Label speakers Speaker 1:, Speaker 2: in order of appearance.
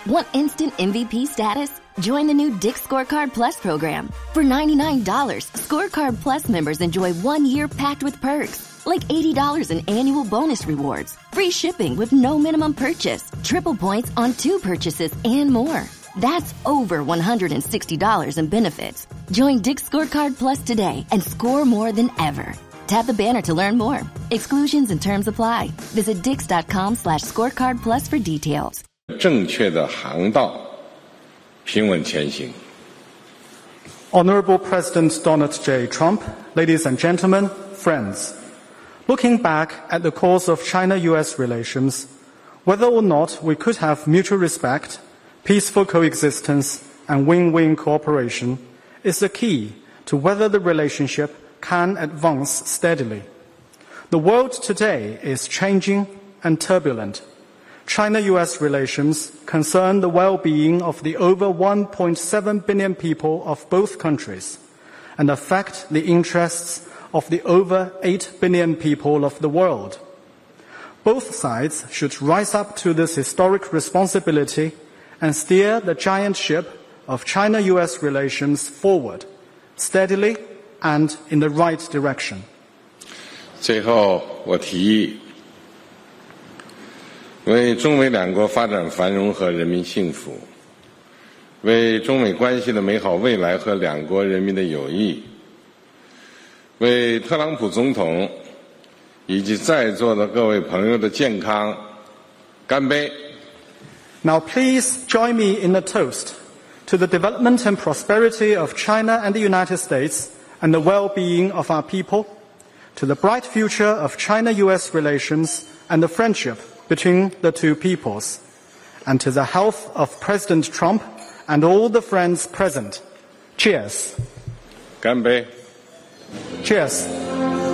Speaker 1: Want instant MVP status? Join the new Dick's Scorecard Plus program. For $99, Scorecard Plus members enjoy 1 year packed with perks, like $80 in annual bonus rewards, free shipping with no minimum purchase, triple points on 2 purchases, and more. That's over $160 in benefits. Join Dick's Scorecard Plus today and score more than ever. Tap the banner to learn more. Exclusions and terms apply. Visit dix.com/scorecard plus for details.
Speaker 2: 正确的航道，平稳前行。
Speaker 3: Honorable President Donald J. Trump, ladies and gentlemen, friends. Looking back at the course of China-US relations, whether or not we could have mutual respect, peaceful coexistence, and win-win cooperation is the key to whether the relationship can advance steadily. The world today is changing and turbulent. China-US relations concern the well-being of the over 1.7 billion people of both countries and affect the interests of the over 8 billion people of the world. Both sides should rise up to this historic responsibility and steer the giant ship of China-US relations forward, steadily and in the right direction.
Speaker 2: 最后，我提议为中美两国发展繁荣和人民幸福，为中美关系的美好未来和两国人民的友谊，为特朗普总统以及在座的各位朋友的健康干杯。
Speaker 3: Now please join me in a toast to the development and prosperity of China and the United States and the well-being of our people, to the bright future of China-US relations and the friendship between the two peoples, and to the health of President Trump and all the friends present. Cheers.
Speaker 2: 干杯。
Speaker 3: Cheers.